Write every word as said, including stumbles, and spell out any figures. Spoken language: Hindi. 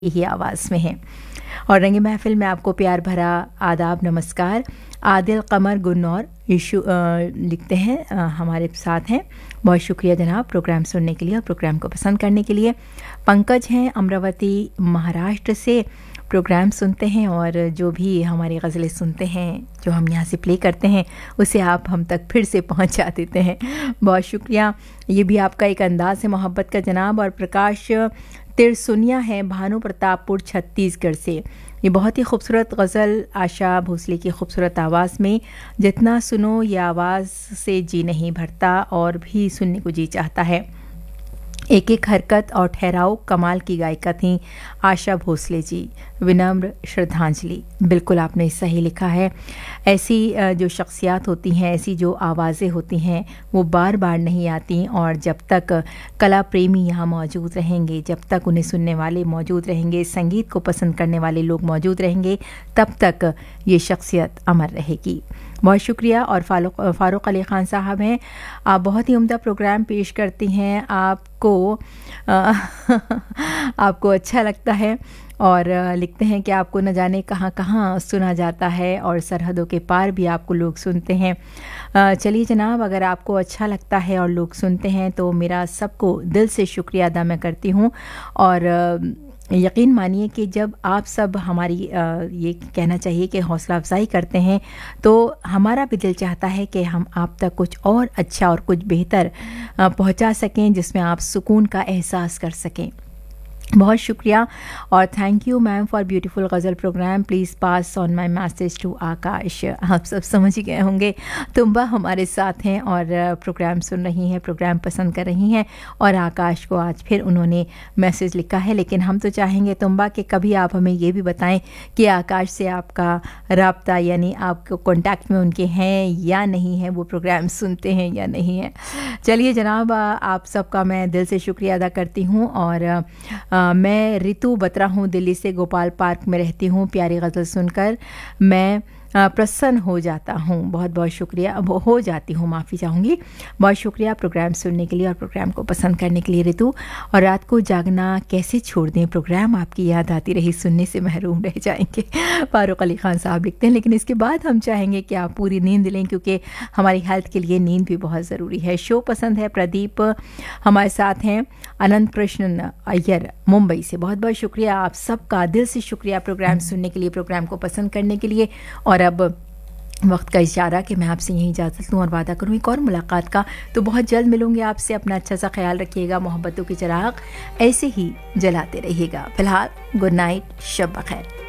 ही आवाज़ में है। और रंग महफ़िल में आपको प्यार भरा आदाब नमस्कार। आदिल कमर गुन्नौर इशू लिखते हैं, आ, हमारे साथ हैं। बहुत शुक्रिया जनाब प्रोग्राम सुनने के लिए और प्रोग्राम को पसंद करने के लिए। पंकज हैं अमरावती महाराष्ट्र से, प्रोग्राम सुनते हैं और जो भी हमारी गज़लें सुनते हैं जो हम यहाँ से प्ले करते हैं उसे आप हम तक फिर से पहुँचा देते हैं। बहुत शुक्रिया। ये भी आपका एक अंदाज़ है मोहब्बत का जनाब। और प्रकाश तिरसुनिया है भानु प्रतापपुर छत्तीसगढ़ से। ये बहुत ही खूबसूरत गज़ल आशा भोसले की खूबसूरत आवाज़ में, जितना सुनो ये आवाज़ से जी नहीं भरता और भी सुनने को जी चाहता है। एक एक हरकत और ठहराव कमाल की गायिका थी आशा भोसले जी, विनम्र श्रद्धांजलि। बिल्कुल आपने सही लिखा है। ऐसी जो शख्सियात होती हैं, ऐसी जो आवाज़ें होती हैं वो बार बार नहीं आती, और जब तक कला प्रेमी यहाँ मौजूद रहेंगे, जब तक उन्हें सुनने वाले मौजूद रहेंगे, संगीत को पसंद करने वाले लोग मौजूद रहेंगे, तब तक ये शख्सियत अमर रहेगी। बहुत शुक्रिया। और फारूक फ़ारूक अली ख़ान साहब हैं, आप बहुत ही उम्दा प्रोग्राम पेश करती हैं, आपको आ, आपको अच्छा लगता है और लिखते हैं कि आपको न जाने कहाँ कहाँ सुना जाता है और सरहदों के पार भी आपको लोग सुनते हैं। चलिए जनाब, अगर आपको अच्छा लगता है और लोग सुनते हैं तो मेरा सबको दिल से शुक्रिया अदा मैं करती हूँ। और यकीन मानिए कि जब आप सब हमारी ये कहना चाहिए कि हौसला अफजाई करते हैं तो हमारा भी दिल चाहता है कि हम आप तक कुछ और अच्छा और कुछ बेहतर पहुंचा सकें, जिसमें आप सुकून का एहसास कर सकें। बहुत शुक्रिया और thank you ma'am for beautiful ghazal programme. Please pass on my message to आकाश। आप सब समझ ही गए होंगे, तुम्बा हमारे साथ हैं और प्रोग्राम सुन रही हैं, प्रोग्राम पसंद कर रही हैं, और आकाश को आज फिर उन्होंने मैसेज लिखा है। लेकिन हम तो चाहेंगे तुम्बा कि कभी आप हमें ये भी बताएं कि आकाश से आपका रब्ता, यानी आपको कॉन्टैक्ट में उनके हैं या नहीं है, वो प्रोग्राम सुनते हैं या नहीं है। चलिए जनाब, आप सबका मैं दिल से शुक्रिया अदा करती हूँ। और आ, मैं रितु बत्रा हूँ, दिल्ली से गोपाल पार्क में रहती हूँ। प्यारी गज़ल सुनकर मैं प्रसन्न हो जाता हूँ। बहुत बहुत शुक्रिया, अब हो जाती हूँ, माफ़ी चाहूँगी। बहुत शुक्रिया प्रोग्राम सुनने के लिए और प्रोग्राम को पसंद करने के लिए रितु। और रात को जागना कैसे छोड़ दें, प्रोग्राम आपकी याद आती रही, सुनने से महरूम रह जाएंगे। फारूक अली ख़ान साहब लिखते हैं, लेकिन इसके बाद हम चाहेंगे कि आप पूरी नींद लें, क्योंकि हमारी हेल्थ के लिए नींद भी बहुत ज़रूरी है। शो पसंद है प्रदीप हमारे साथ हैं, अनंत कृष्ण अय्यर मुंबई से। बहुत बहुत शुक्रिया आप सबका, दिल से शुक्रिया प्रोग्राम सुनने के लिए, प्रोग्राम को पसंद करने के लिए। और अब वक्त का इशारा कि मैं आपसे यही इजाज़त लूँ और वादा करूँ एक और मुलाकात का। तो बहुत जल्द मिलूंगी आपसे। अपना अच्छा सा ख्याल रखिएगा, मोहब्बतों के चिराग ऐसे ही जलाते रहिएगा। फिलहाल गुड नाइट, शब बखैर।